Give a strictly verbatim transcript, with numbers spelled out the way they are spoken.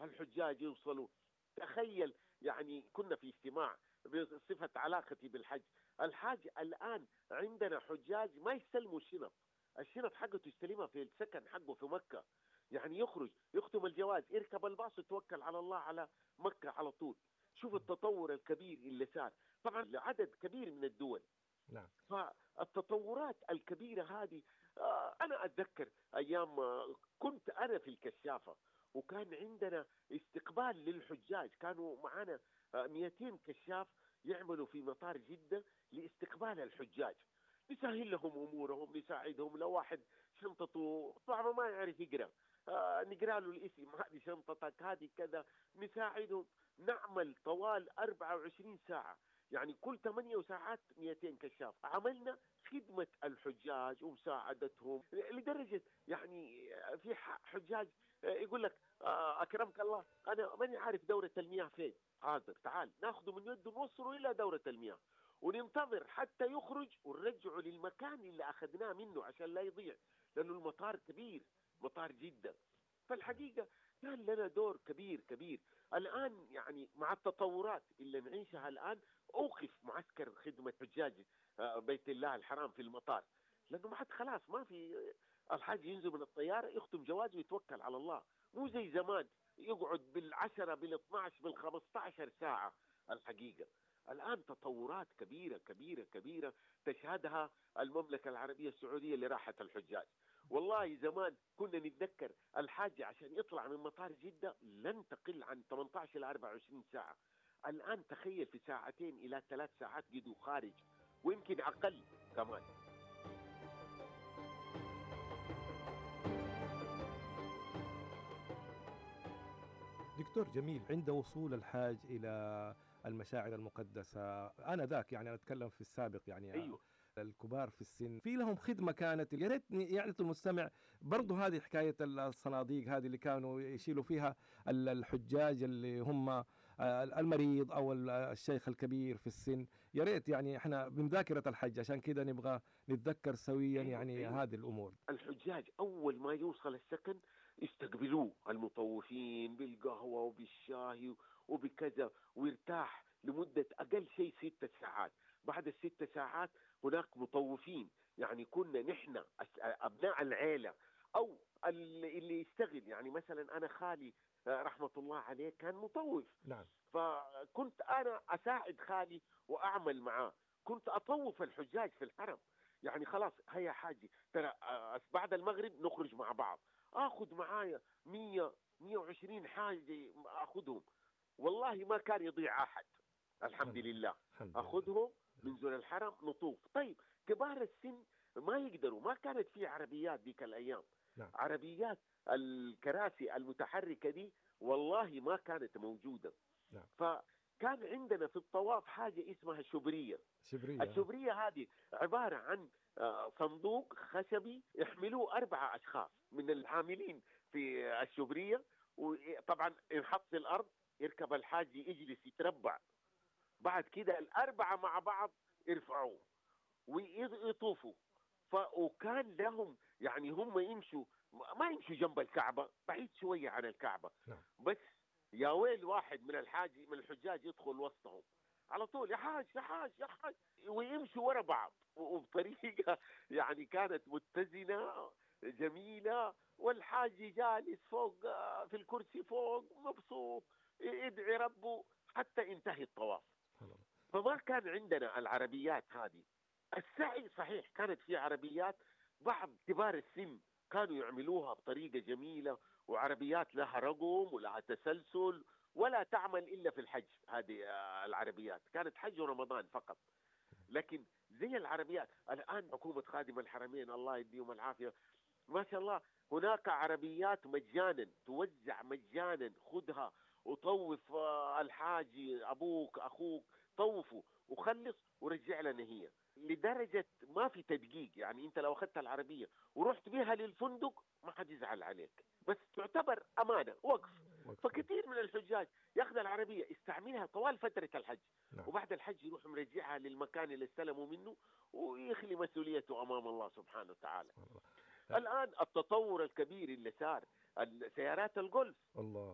الحجاج يوصلوا. تخيل، يعني كنا في اجتماع بصفة علاقتي بالحج. الحاج الآن عندنا حجاج ما يستلموا الشنط، الشنط حقته يستلمها في السكن حقه في مكة. يعني يخرج يختم الجواز يركب الباص ويتوكل على الله على مكة على طول. شوف التطور الكبير اللي صار، طبعا لعدد كبير من الدول. نعم. فالتطورات الكبيرة هذه، آه، أنا أتذكر أيام آه، كنت أنا في الكشافة، وكان عندنا استقبال للحجاج. كانوا معنا آه، مئتين كشاف يعملوا في مطار جدة لاستقبال الحجاج، نسهل لهم أمورهم، نساعدهم. لو واحد شنطته طبعا ما يعرف يقرأ، آه، نقرأ له الاسم، هذه شنطتك، هذه كذا، نساعدهم. نعمل طوال أربعة وعشرين ساعة، يعني كل ثمانية ساعات مئتين كشاف. عملنا خدمة الحجاج ومساعدتهم لدرجة يعني في حجاج يقول لك آه، أكرمك الله أنا ماني عارف دورة المياه فين، حاضر تعال ناخذه من يده نوصله إلى دورة المياه، وننتظر حتى يخرج ونرجعه للمكان اللي أخذناه منه عشان لا يضيع، لأنه المطار كبير، مطار جدة. فالحقيقة كان لنا دور كبير كبير. الآن يعني مع التطورات اللي نعيشها الآن، أوقف معسكر خدمة حجاج آه، بيت الله الحرام في المطار، لأنه ما حد خلاص ما في. الحاج ينزل من الطيارة يختم جوازه ويتوكل على الله، مو زي زمان يقعد بالعشرة بالاثناش بالخمسطعشر ساعة. الحقيقة الآن تطورات كبيرة كبيرة كبيرة تشهدها المملكة العربية السعودية لراحة الحجاج. والله زمان كنا نتذكر الحاج عشان يطلع من مطار جدة لن تقل عن ثمانية عشر إلى أربعة وعشرين ساعة. الآن تخيل في ساعتين إلى ثلاث ساعات قدوا خارج، ويمكن أقل كمان. دكتور جميل، عند وصول الحاج إلى المشاعر المقدسة آنذاك، يعني أنا أتكلم في السابق، يعني أيوه. الكبار في السن في لهم خدمة كانت، يا ريت يعرف المستمع برضه هذه حكاية الصناديق هذه اللي كانوا يشيلوا فيها ال- الحجاج اللي هم آه، المريض أو ال- الشيخ الكبير في السن. يا ريت يعني احنا من ذاكرة الحج، عشان كده نبغى نتذكر سويا أيوه يعني أيوه هذه الأمور. الحجاج أول ما يوصل السكن يستقبلوه المطوفين بالقهوة وبالشاي وبكذا، ويرتاح لمدة أقل شيء ست ساعات. بعد الست ساعات هناك مطوفين، يعني كنا نحن أس- أبناء العيلة أو اللي اللي يشتغل. يعني مثلا أنا خالي آه، رحمة الله عليه كان مطوف، نعم. فكنت أنا أساعد خالي وأعمل معاه. كنت أطوف الحجاج في الحرم، يعني خلاص هيا حاجي ترى آه، بعد المغرب نخرج مع بعض، اخذ معايا مية مية وعشرين حاجة اخذهم. والله ما كان يضيع احد، الحمد الحمد لله. الحمد لله. اخذهم من زول الحرم نطوف. طيب كبار السن ما يقدروا، ما كانت في عربيات ذيك الايام، نعم. عربيات الكراسي المتحركة دي والله ما كانت موجودة. نعم. فكان عندنا في الطواف حاجة اسمها شبرية. شبرية. الشبرية هذه عبارة عن آه، صندوق خشبي يحملوه أربعة أشخاص من العاملين في الشبرية، وطبعا ينحط في الأرض، يركب الحاج يجلس يتربع، بعد كده الأربعة مع بعض يرفعوه ويطوفوا. ف... وكان لهم يعني هم يمشوا، ما يمشوا جنب الكعبة، بعيد شوية عن الكعبة نعم. بس. يا ويل واحد من الحاج من الحجاج يدخل وسطهم على طول، يا حاج يا حاج يا حاج، ويمشوا ورا بعض وبطريقة يعني كانت متزنة جميلة. والحاج جالس فوق آه، في الكرسي فوق مبسوط يدعي ربه حتى انتهي الطواف. سبحان الله. فما كان عندنا العربيات هذه. السعي صحيح كانت في عربيات، بعض كبار السن كانوا يعملوها بطريقة جميلة، وعربيات لها رقم ولها تسلسل، ولا تعمل إلا في الحج. هذه آه، العربيات كانت حج ورمضان فقط. لكن زي العربيات الآن حكومة خادم الحرمين الله يديهم العافية ما شاء الله، هناك عربيات مجانا توزع مجانا، خذها وطوف آه، الحاجي أبوك أخوك، طوفوا وخلص ورجع لنا هي. لدرجة ما في تدقيق، يعني أنت لو أخذت العربية ورحت بها للفندق ما حد يزعل عليك، بس تعتبر أمانة وقف. وقف. فكثير من الحجاج ياخذ العربية يستعملها طوال فترة الحج، نعم. وبعد الحج يروح مرجعها للمكان اللي استلموا منه ويخلي مسؤوليته أمام الله سبحانه وتعالى. سبحان الله. الآن التطور الكبير اللي صار، سيارات الجولف الله.